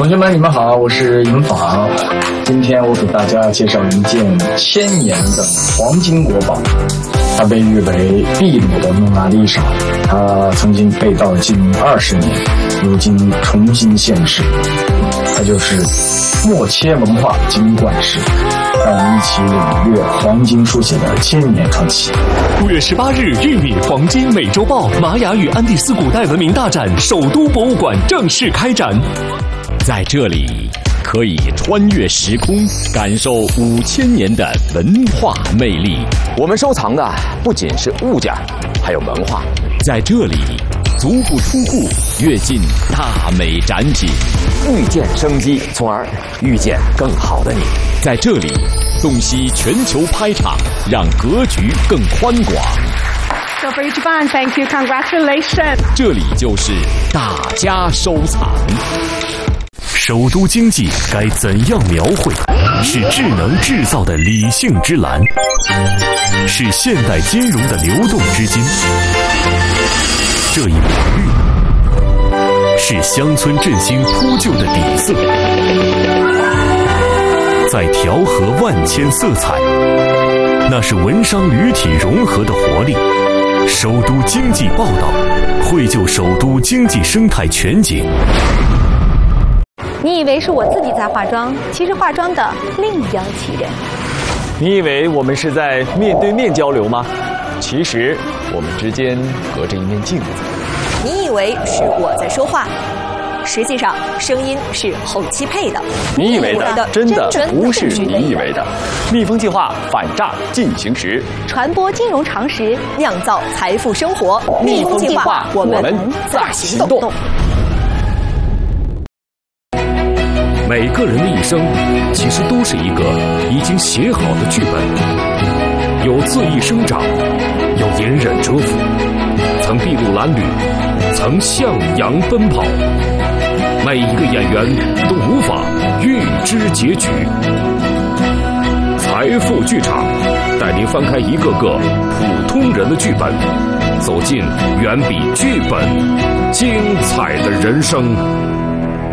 同学们，你们好，我是尹昉。今天我给大家介绍一件1000年的黄金国宝，它被誉为秘鲁的蒙娜丽莎。它曾经被盗近20年，如今重新现世。它就是默切文化金冠石。让我们一起领略黄金书写的1000年传奇。 5月18日，玉米黄金美洲豹玛雅与安第斯古代文明大展首都博物馆正式开展。 在这里，可以穿越时空，感受5000年的文化魅力。 我们收藏的不仅是物件，还有文化。 在这里，足不出户，跃进大美展品， 遇见生机，从而遇见更好的你。 在这里，洞悉全球拍场，让格局更宽广。 So for Japan, thank you, congratulations. 这里就是大家收藏。 首都经济该怎样描绘？是智能制造的理性之蓝，是现代金融的流动资金。这一领域是乡村振兴铺就的底色，在调和万千色彩，那是文商旅体融合的活力。首都经济报道，绘就首都经济生态全景。 你以为是我自己在化妆，其实化妆的另有其人。 你以为我们是在面对面交流吗？其实我们之间隔着一面镜子。 你以为是我在说话，实际上声音是后期配的。 你以为的真的不是你以为的。蜜蜂计划反诈进行时， 传播金融常识， 酿造财富生活。蜜蜂计划，我们在行动。 每个人的一生，其实都是一个已经写好的剧本，有恣意生长，有隐忍蛰伏，曾筚路蓝缕，曾向阳奔跑。每一个演员都无法预知结局。财富剧场带您翻开一个个普通人的剧本，走进远比剧本精彩的人生。